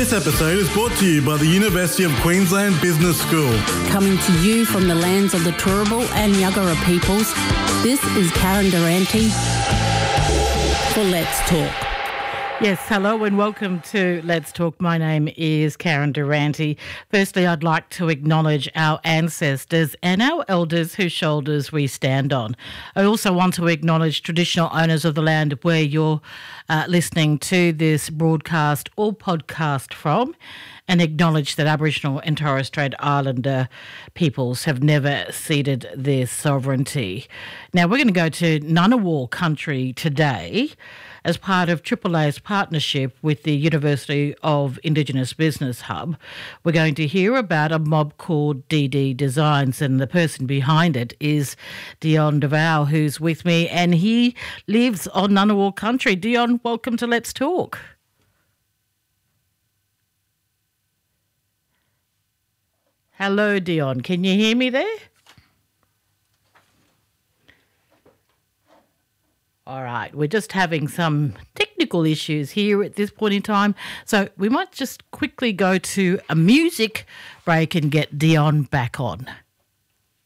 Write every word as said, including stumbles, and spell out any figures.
This episode is brought to you by the University of Queensland Business School. Coming to you from the lands of the Turrbal and Yuggera peoples, this is Karen Durante for Let's Talk. Yes, hello and welcome to Let's Talk. My name is Karen Durante. Firstly, I'd like to acknowledge our ancestors and our elders whose shoulders we stand on. I also want to acknowledge traditional owners of the land where you're uh, listening to this broadcast or podcast from, and acknowledge that Aboriginal and Torres Strait Islander peoples have never ceded their sovereignty. Now, we're going to go to Ngunnawal country today as part of Triple A's partnership with the University of Indigenous Business Hub. We're going to hear about a mob called D D Designs, and the person behind it is Dion Duval, who's with me, and he lives on Ngunnawal country. Dion, welcome to Let's Talk. Hello, Dion. Can you hear me there? All right, we're just having some technical issues here at this point in time, so we might just quickly go to a music break and get Dion back on.